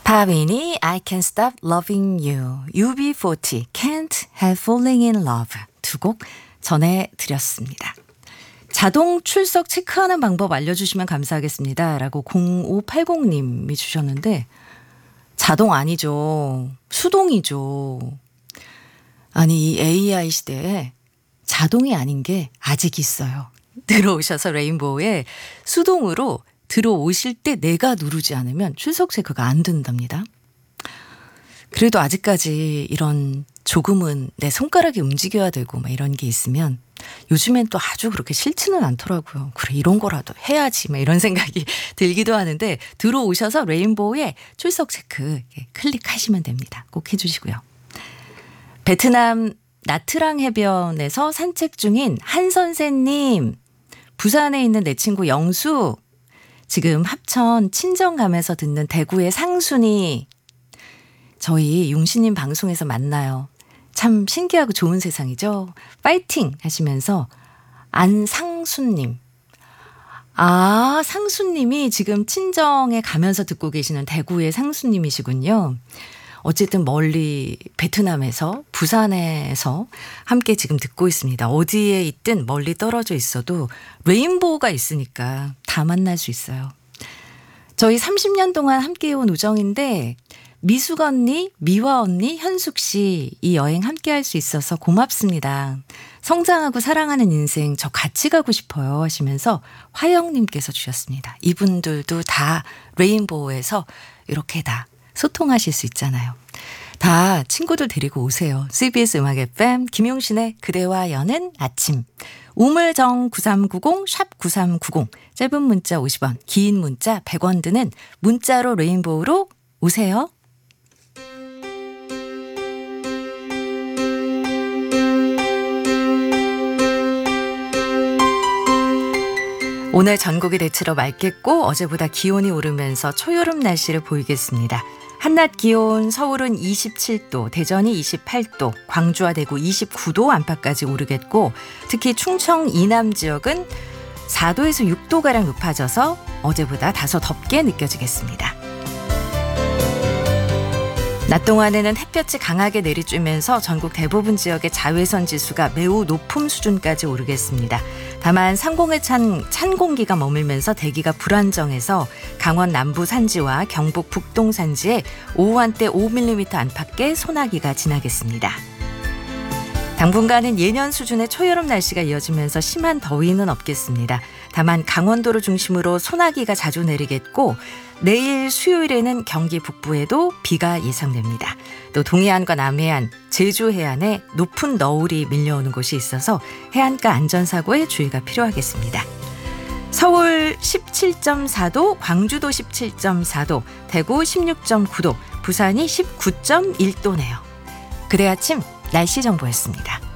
하빈이 I Can't Stop Loving You, UB40 Can't Help Falling in Love 두 곡 전해드렸습니다. 자동 출석 체크하는 방법 알려주시면 감사하겠습니다 라고 0580님이 주셨는데 자동 아니죠. 수동이죠. 아니 이 AI 시대에 자동이 아닌 게 아직 있어요. 들어오셔서 레인보우에 수동으로 들어오실 때 내가 누르지 않으면 출석 체크가 안 된답니다. 그래도 아직까지 이런 조금은 내 손가락이 움직여야 되고 막 이런 게 있으면 요즘엔 또 아주 그렇게 싫지는 않더라고요. 그래 이런 거라도 해야지 막 이런 생각이 들기도 하는데 들어오셔서 레인보우에 출석 체크 클릭하시면 됩니다. 꼭 해주시고요. 베트남 나트랑 해변에서 산책 중인 한 선생님, 부산에 있는 내 친구 영수, 지금 합천 친정 가면서 듣는 대구의 상순이, 저희 용신님 방송에서 만나요. 참 신기하고 좋은 세상이죠. 파이팅 하시면서 안상순님. 아, 상순님이 지금 친정에 가면서 듣고 계시는 대구의 상순님이시군요. 어쨌든 멀리 베트남에서 부산에서 함께 지금 듣고 있습니다. 어디에 있든 멀리 떨어져 있어도 레인보우가 있으니까 다 만날 수 있어요. 저희 30년 동안 함께해온 우정인데 미숙 언니, 미화 언니, 현숙 씨 이 여행 함께 할 수 있어서 고맙습니다. 성장하고 사랑하는 인생 저 같이 가고 싶어요 하시면서 화영님께서 주셨습니다. 이분들도 다 레인보우에서 이렇게 다 소통하실 수 있잖아요. 다 친구들 데리고 오세요. CBS 음악 FM 김용신의 그대와 여는 아침. 우물정 9390 샵 9390 짧은 문자 50원 긴 문자 100원 드는 문자로 레인보우로 오세요. 오늘 전국이 대체로 맑겠고 어제보다 기온이 오르면서 초여름 날씨를 보이겠습니다. 한낮 기온 서울은 27도, 대전이 28도, 광주와 대구 29도 안팎까지 오르겠고 특히 충청 이남 지역은 4도에서 6도가량 높아져서 어제보다 다소 덥게 느껴지겠습니다. 낮 동안에는 햇볕이 강하게 내리쬐면서 전국 대부분 지역의 자외선 지수가 매우 높은 수준까지 오르겠습니다. 다만 상공에 찬 공기가 머물면서 대기가 불안정해서 강원 남부 산지와 경북 북동 산지에 오후 한때 5mm 안팎의 소나기가 지나겠습니다. 당분간은 예년 수준의 초여름 날씨가 이어지면서 심한 더위는 없겠습니다. 다만 강원도를 중심으로 소나기가 자주 내리겠고 내일 수요일에는 경기 북부에도 비가 예상됩니다. 또 동해안과 남해안, 제주 해안에 높은 너울이 밀려오는 곳이 있어서 해안가 안전사고에 주의가 필요하겠습니다. 서울 17.4도, 광주도 17.4도, 대구 16.9도, 부산이 19.1도네요. 그대 아침 날씨 정보였습니다.